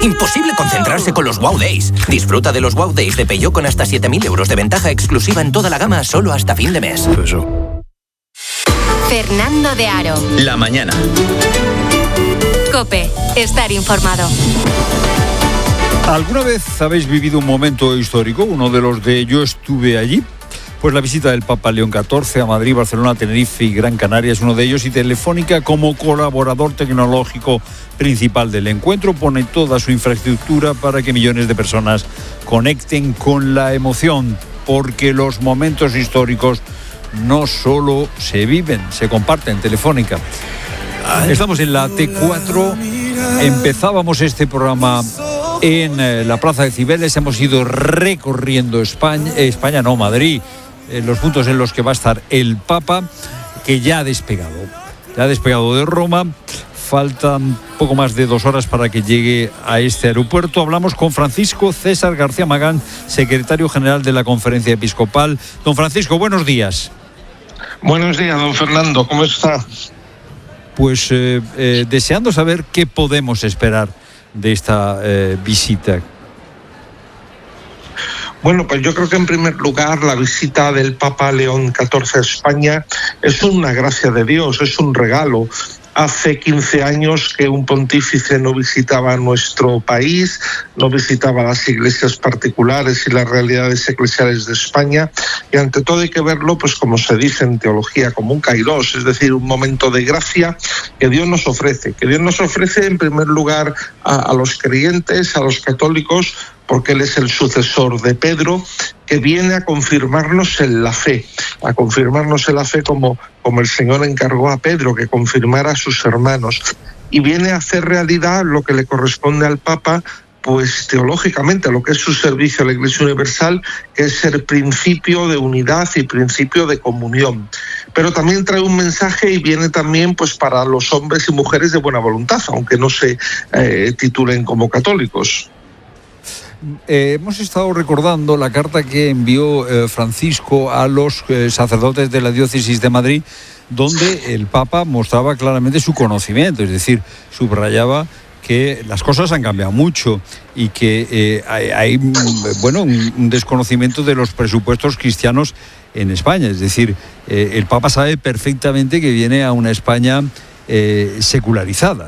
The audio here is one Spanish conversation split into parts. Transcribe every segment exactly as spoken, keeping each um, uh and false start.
Imposible concentrarse con los Wow Days. Disfruta de los Wow Days de Peugeot con hasta siete mil euros de ventaja exclusiva en toda la gama solo hasta fin de mes. Eso. Fernando de Aro. La mañana. COPE. Estar informado. ¿Alguna vez habéis vivido un momento histórico? Uno de los de yo estuve allí. Pues la visita del Papa León catorce a Madrid, Barcelona, Tenerife y Gran Canaria es uno de ellos, y Telefónica, como colaborador tecnológico principal del encuentro, pone toda su infraestructura para que millones de personas conecten con la emoción, porque los momentos históricos no solo se viven, se comparten. Telefónica. Estamos en la T cuatro, empezábamos este programa en la Plaza de Cibeles, hemos ido recorriendo España, España no, Madrid, en los puntos en los que va a estar el Papa, que ya ha despegado, ya ha despegado de Roma. Faltan poco más de dos horas para que llegue a este aeropuerto. Hablamos con Francisco César García Magán, secretario general de la Conferencia Episcopal. Don Francisco, buenos días. Buenos días, don Fernando, ¿cómo está? Pues eh, eh, deseando saber qué podemos esperar de esta eh, visita. Bueno, pues yo creo que en primer lugar la visita del Papa León catorce a España es una gracia de Dios, es un regalo. Hace quince años que un pontífice no visitaba nuestro país, no visitaba las iglesias particulares y las realidades eclesiales de España, y ante todo hay que verlo, pues como se dice en teología, como un kairos, es decir, un momento de gracia que Dios nos ofrece, que Dios nos ofrece en primer lugar a, a los creyentes, a los católicos, porque Él es el sucesor de Pedro, que viene a confirmarnos en la fe, a confirmarnos en la fe como, como el Señor encargó a Pedro, que confirmara a sus hermanos, y viene a hacer realidad lo que le corresponde al Papa, pues teológicamente, lo que es su servicio a la Iglesia Universal, que es ser principio de unidad y principio de comunión. Pero también trae un mensaje y viene también pues para los hombres y mujeres de buena voluntad, aunque no se eh, titulen como católicos. Eh, hemos estado recordando la carta que envió eh, Francisco a los eh, sacerdotes de la diócesis de Madrid, donde el Papa mostraba claramente su conocimiento, es decir, subrayaba que las cosas han cambiado mucho y que eh, hay, hay bueno, un, un desconocimiento de los presupuestos cristianos en España. Es decir, eh, el Papa sabe perfectamente que viene a una España eh, secularizada.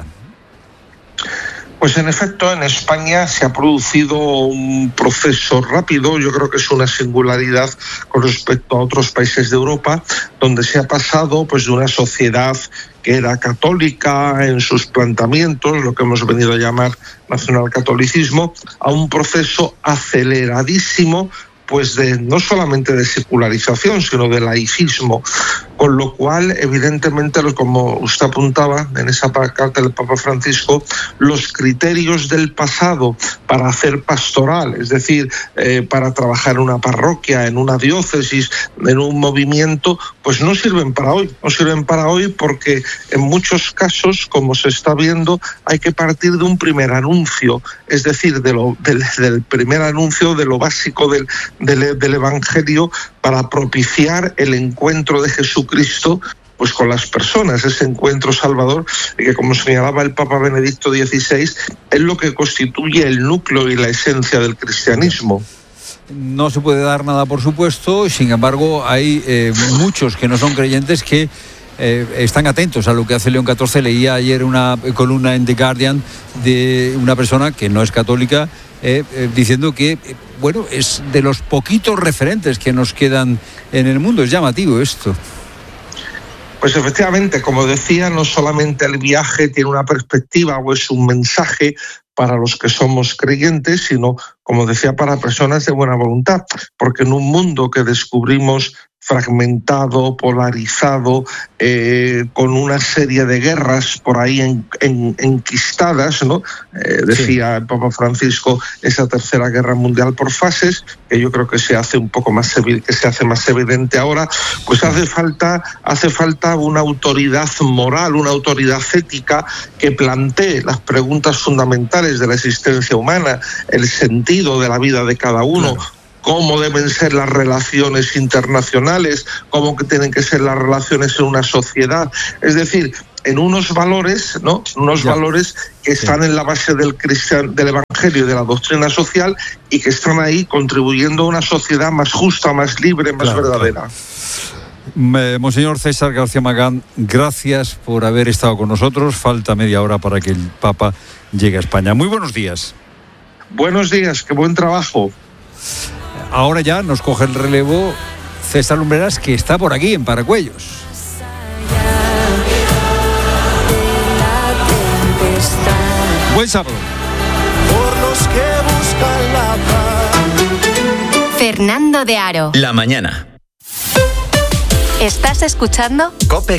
Pues en efecto, en España se ha producido un proceso rápido, yo creo que es una singularidad con respecto a otros países de Europa, donde se ha pasado pues de una sociedad que era católica en sus planteamientos, lo que hemos venido a llamar nacionalcatolicismo, a un proceso aceleradísimo, pues de no solamente de secularización, sino de laicismo, con lo cual, evidentemente, como usted apuntaba en esa carta del Papa Francisco, los criterios del pasado para hacer pastoral, es decir, eh, para trabajar en una parroquia, en una diócesis, en un movimiento, pues no sirven para hoy, no sirven para hoy porque en muchos casos, como se está viendo, hay que partir de un primer anuncio, es decir, de lo, del, del primer anuncio de lo básico del Del, del Evangelio para propiciar el encuentro de Jesucristo pues con las personas, ese encuentro salvador que, como señalaba el Papa Benedicto dieciséis, es lo que constituye el núcleo y la esencia del cristianismo. No se puede dar nada, por supuesto, sin embargo hay eh, muchos que no son creyentes que Eh, están atentos a lo que hace León catorce. Leía ayer una columna en The Guardian de una persona que no es católica eh, eh, diciendo que, eh, bueno, es de los poquitos referentes que nos quedan en el mundo. Es llamativo esto. Pues efectivamente, como decía, no solamente el viaje tiene una perspectiva o es un mensaje para los que somos creyentes, sino, como decía, para personas de buena voluntad, porque en un mundo que descubrimos fragmentado, polarizado, eh, con una serie de guerras por ahí en, en, enquistadas, ¿no? Eh, decía sí. el Papa Francisco, esa tercera guerra mundial por fases, que yo creo que se hace un poco más que se hace más evidente ahora, pues hace falta, hace falta una autoridad moral, una autoridad ética que plantee las preguntas fundamentales de la existencia humana, el sentido de la vida de cada uno. Claro. Cómo deben ser las relaciones internacionales, cómo que tienen que ser las relaciones en una sociedad. Es decir, en unos valores, ¿no? Unos ya. valores que están sí. en la base del cristian, del evangelio y de la doctrina social, y que están ahí contribuyendo a una sociedad más justa, más libre, más claro, verdadera. Claro. Monseñor César García Magán, gracias por haber estado con nosotros. Falta media hora para que el Papa llegue a España. Muy buenos días. Buenos días, qué buen trabajo. Ahora ya nos coge el relevo César Lumbreras, que está por aquí en Paracuellos. Buen sábado. Por los que buscan la paz. Fernando de Aro. La mañana. ¿Estás escuchando? COPE